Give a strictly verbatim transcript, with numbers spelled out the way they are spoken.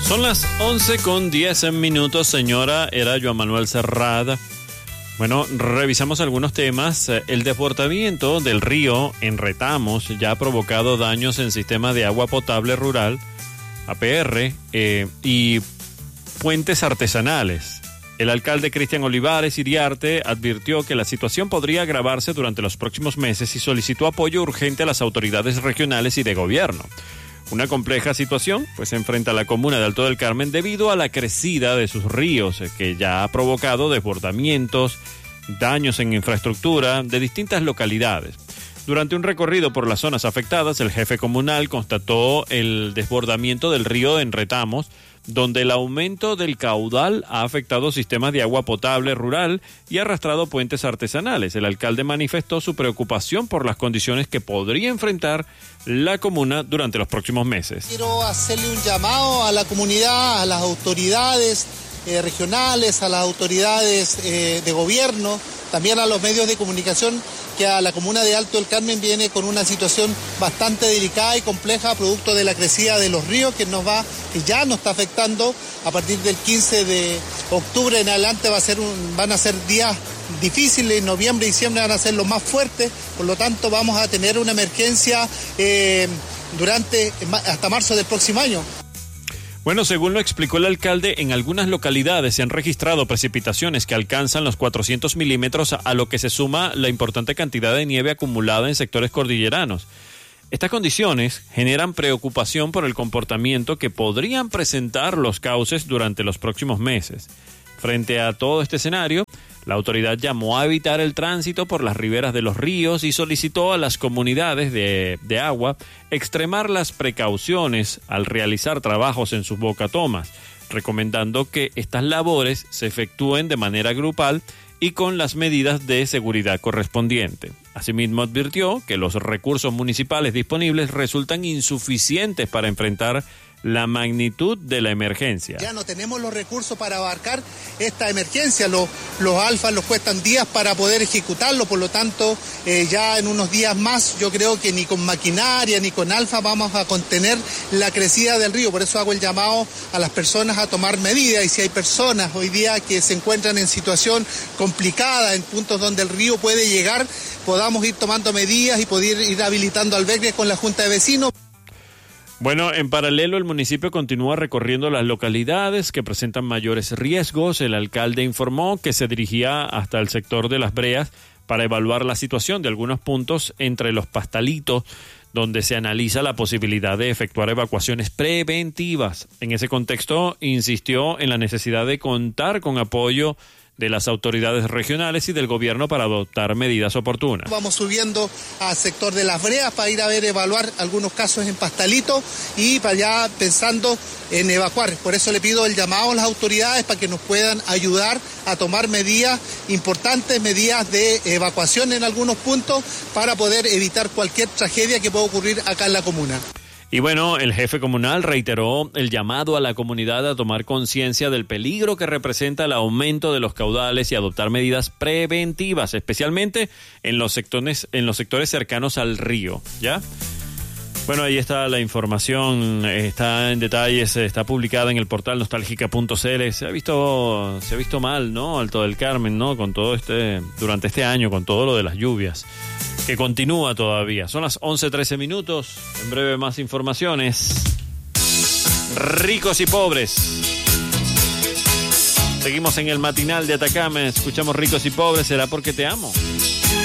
Son las once con diez minutos, señora. Era Joan Manuel Serrada. Bueno, revisamos algunos temas. El desbordamiento del río en Retamos ya ha provocado daños en sistemas de agua potable rural, A P R, eh, y puentes artesanales. El alcalde Cristian Olivares Iriarte advirtió que la situación podría agravarse durante los próximos meses y solicitó apoyo urgente a las autoridades regionales y de gobierno. Una compleja situación pues enfrenta a la comuna de Alto del Carmen debido a la crecida de sus ríos, que ya ha provocado desbordamientos, daños en infraestructura de distintas localidades. Durante un recorrido por las zonas afectadas, el jefe comunal constató el desbordamiento del río en Retamos, donde el aumento del caudal ha afectado sistemas de agua potable rural y ha arrastrado puentes artesanales. El alcalde manifestó su preocupación por las condiciones que podría enfrentar la comuna durante los próximos meses. Quiero hacerle un llamado a la comunidad, a las autoridades eh, regionales, a las autoridades eh, de gobierno, también a los medios de comunicación, que a la comuna de Alto del Carmen viene con una situación bastante delicada y compleja producto de la crecida de los ríos que nos va, que ya nos está afectando. A partir del quince de octubre en adelante va a ser un, van a ser días difíciles, noviembre y diciembre van a ser los más fuertes, por lo tanto vamos a tener una emergencia eh, durante hasta marzo del próximo año. Bueno, según lo explicó el alcalde, en algunas localidades se han registrado precipitaciones que alcanzan los cuatrocientos milímetros, a lo que se suma la importante cantidad de nieve acumulada en sectores cordilleranos. Estas condiciones generan preocupación por el comportamiento que podrían presentar los cauces durante los próximos meses. Frente a todo este escenario, la autoridad llamó a evitar el tránsito por las riberas de los ríos y solicitó a las comunidades de, de agua extremar las precauciones al realizar trabajos en sus bocatomas, recomendando que estas labores se efectúen de manera grupal y con las medidas de seguridad correspondientes. Asimismo, advirtió que los recursos municipales disponibles resultan insuficientes para enfrentar la magnitud de la emergencia. Ya no tenemos los recursos para abarcar esta emergencia, los, los alfas los cuestan días para poder ejecutarlo, por lo tanto eh, ya en unos días más yo creo que ni con maquinaria ni con alfa vamos a contener la crecida del río, por eso hago el llamado a las personas a tomar medidas, y si hay personas hoy día que se encuentran en situación complicada, en puntos donde el río puede llegar, podamos ir tomando medidas y poder ir habilitando albergues con la Junta de Vecinos. Bueno, en paralelo el municipio continúa recorriendo las localidades que presentan mayores riesgos. El alcalde informó que se dirigía hasta el sector de Las Breas para evaluar la situación de algunos puntos entre los pastalitos, donde se analiza la posibilidad de efectuar evacuaciones preventivas. En ese contexto, insistió en la necesidad de contar con apoyo de las autoridades regionales y del gobierno para adoptar medidas oportunas. Vamos subiendo al sector de Las Breas para ir a ver, evaluar algunos casos en Pastalito y para allá pensando en evacuar. Por eso le pido el llamado a las autoridades para que nos puedan ayudar a tomar medidas importantes, medidas de evacuación en algunos puntos para poder evitar cualquier tragedia que pueda ocurrir acá en la comuna. Y bueno, el jefe comunal reiteró el llamado a la comunidad a tomar conciencia del peligro que representa el aumento de los caudales y adoptar medidas preventivas, especialmente en los sectores, en los sectores cercanos al río, ¿ya? Bueno, ahí está la información, está en detalles, está publicada en el portal nostálgica punto c l. Se ha visto, se ha visto mal, ¿no? Alto del Carmen, ¿no? Con todo este, durante este año, con todo lo de las lluvias, que continúa todavía. Son las once trece minutos. En breve más informaciones. Ricos y pobres. Seguimos en el matinal de Atacama. Escuchamos Ricos y pobres. ¿Será porque te amo?